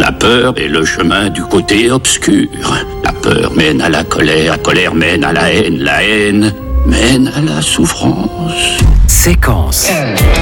La peur est le chemin du côté obscur. La peur mène à la colère mène à la haine mène à la souffrance. Séquence.